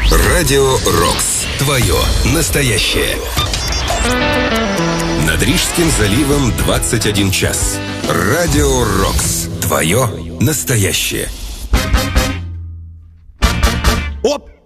Радио Рокс. Твое настоящее. Над Рижским заливом 21 час. Радио Рокс. Твое настоящее. Оп!